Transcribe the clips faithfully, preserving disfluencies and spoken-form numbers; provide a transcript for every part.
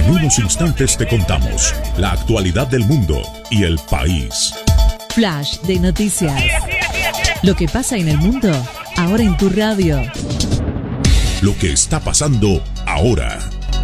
En unos instantes te contamos la actualidad del mundo y el país. Flash de noticias. Lo que pasa en el mundo, ahora en tu radio. Lo que está pasando ahora.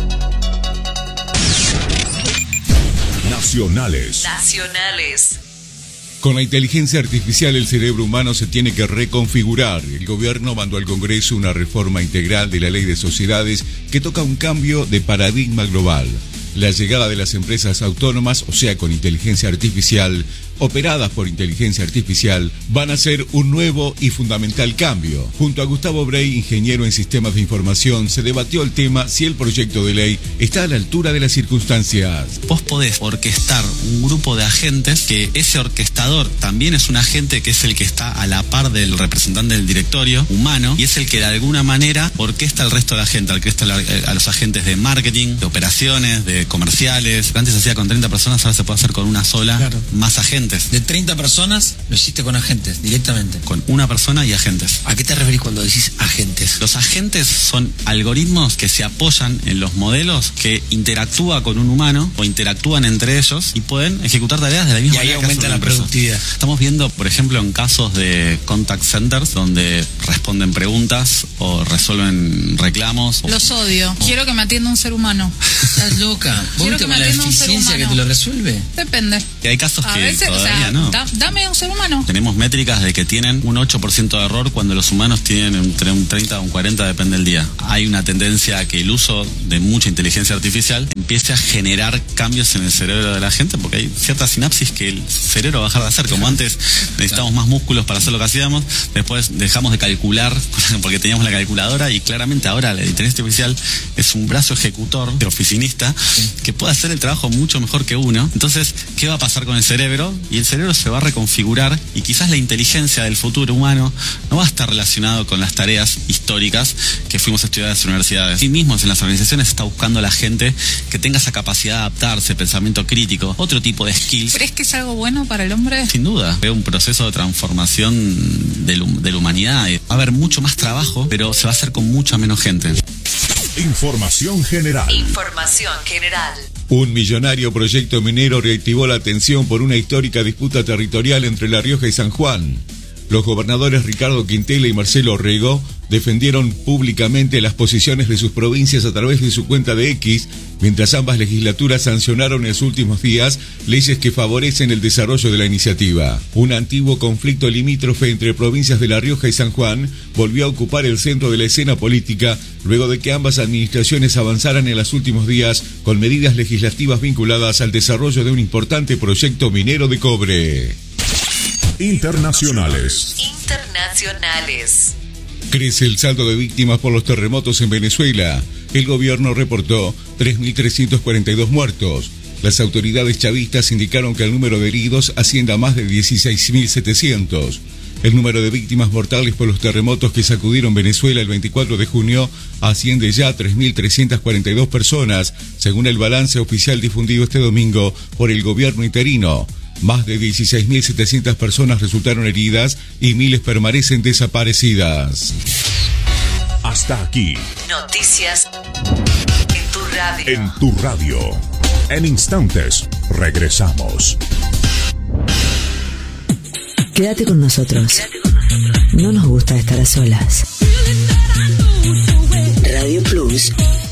Nacionales. Nacionales. Con la inteligencia artificial, el cerebro humano se tiene que reconfigurar. El gobierno mandó al Congreso una reforma integral de la Ley de Sociedades que toca un cambio de paradigma global. La llegada de las empresas autónomas, o sea, con inteligencia artificial, operadas por inteligencia artificial, van a ser un nuevo y fundamental cambio. Junto a Gustavo Brey, ingeniero en sistemas de información, se debatió el tema si el proyecto de ley está a la altura de las circunstancias. Vos podés orquestar un grupo de agentes, que ese orquestador también es un agente que es el que está a la par del representante del directorio humano y es el que de alguna manera orquesta al resto de la gente, orquesta a los agentes de marketing, de operaciones, de comerciales. Antes se hacía con treinta personas, ahora se puede hacer con una sola, claro. Más agentes. De treinta personas lo hiciste con agentes, directamente. Con una persona y agentes. ¿A qué te referís cuando decís agentes? Los agentes son algoritmos que se apoyan en los modelos, que interactúan con un humano o interactúan entre ellos y pueden ejecutar tareas de la misma manera. Y ahí aumenta la productividad. Estamos viendo, por ejemplo, en casos de contact centers donde responden preguntas o resuelven reclamos. Los odio. O... Quiero que me atienda un ser humano. Estás loca. ¿Vos viste con la eficiencia que te lo resuelve? Depende. Y hay casos a que veces, todavía o sea, no. Da, dame un ser humano. Tenemos métricas de que tienen un ocho por ciento de error cuando los humanos tienen entre un treinta o un cuarenta, depende del día. Hay una tendencia a que el uso de mucha inteligencia artificial empiece a generar cambios en el cerebro de la gente, porque hay ciertas sinapsis que el cerebro va a dejar de hacer. Como antes necesitábamos más músculos para hacer lo que hacíamos, después dejamos de calcular porque teníamos la calculadora y claramente ahora la inteligencia artificial es un brazo ejecutor de oficinista que puede hacer el trabajo mucho mejor que uno. Entonces, ¿qué va a pasar con el cerebro? Y el cerebro se va a reconfigurar y quizás la inteligencia del futuro humano no va a estar relacionado con las tareas históricas que fuimos a estudiar en las universidades. Sí mismos en las organizaciones está buscando a la gente que tenga esa capacidad de adaptarse, pensamiento crítico, otro tipo de skills. ¿Crees que es algo bueno para el hombre? Sin duda. Es un proceso de transformación de, de la humanidad. Va a haber mucho más trabajo, pero se va a hacer con mucha menos gente. Información general. Información general. Un millonario proyecto minero reactivó la atención por una histórica disputa territorial entre La Rioja y San Juan. Los gobernadores Ricardo Quintela y Marcelo Orrego defendieron públicamente las posiciones de sus provincias a través de su cuenta de X, mientras ambas legislaturas sancionaron en los últimos días leyes que favorecen el desarrollo de la iniciativa. Un antiguo conflicto limítrofe entre provincias de La Rioja y San Juan volvió a ocupar el centro de la escena política luego de que ambas administraciones avanzaran en los últimos días con medidas legislativas vinculadas al desarrollo de un importante proyecto minero de cobre. Internacionales. Internacionales. Crece el saldo de víctimas por los terremotos en Venezuela. El gobierno reportó tres mil trescientos cuarenta y dos muertos. Las autoridades chavistas indicaron que el número de heridos asciende a más de dieciséis mil setecientos. El número de víctimas mortales por los terremotos que sacudieron Venezuela el veinticuatro de junio asciende ya a tres mil trescientas cuarenta y dos personas, según el balance oficial difundido este domingo por el gobierno interino. Más de dieciséis mil setecientas personas resultaron heridas y miles permanecen desaparecidas. Hasta aquí. Noticias en tu radio. En tu radio. En instantes, regresamos. Quédate con nosotros. Quédate con nosotros. No nos gusta estar a solas. Radio Plus